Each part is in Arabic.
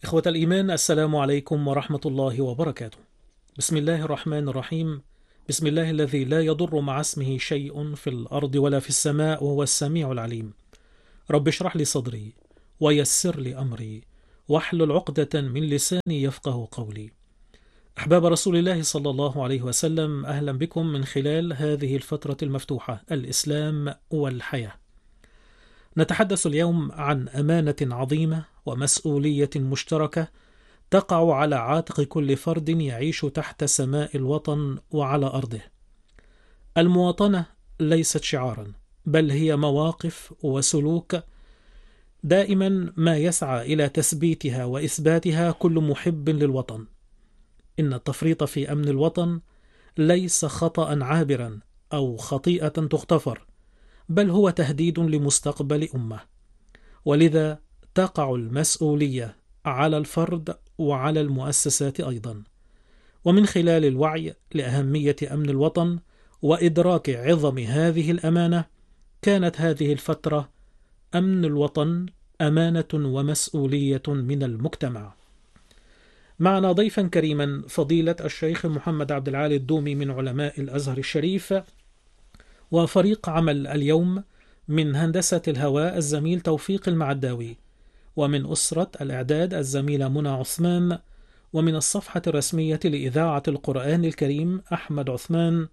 إخوة الإيمان، السلام عليكم ورحمة الله وبركاته. بسم الله الرحمن الرحيم. بسم الله الذي لا يضر مع اسمه شيء في الأرض ولا في السماء وهو السميع العليم. رب اشرح لي صدري ويسر لي أمري واحلل عقدة من لساني يفقه قولي. أحباب رسول الله صلى الله عليه وسلم، أهلا بكم من خلال هذه الفترة المفتوحة، الإسلام والحياة. نتحدث اليوم عن أمانة عظيمة ومسؤولية مشتركة تقع على عاتق كل فرد يعيش تحت سماء الوطن وعلى أرضه. المواطنة ليست شعارا، بل هي مواقف وسلوك دائما ما يسعى إلى تثبيتها وإثباتها كل محب للوطن. إن التفريط في أمن الوطن ليس خطأ عابرا أو خطيئة تغتفر، بل هو تهديد لمستقبل أمة، ولذا تقع المسؤولية على الفرد وعلى المؤسسات أيضا. ومن خلال الوعي لأهمية أمن الوطن وإدراك عظم هذه الأمانة، كانت هذه الفترة أمن الوطن أمانة ومسؤولية من المجتمع. معنا ضيفا كريما فضيلة الشيخ محمد عبد العالي الدومي من علماء الأزهر الشريف، وفريق عمل اليوم من هندسة الهواء الزميل توفيق المعداوي، ومن أسرة الإعداد الزميلة منى عثمان، ومن الصفحة الرسمية لإذاعة القرآن الكريم أحمد عثمان،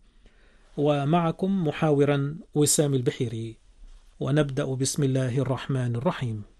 ومعكم محاورا وسام البحيري. ونبدأ بسم الله الرحمن الرحيم.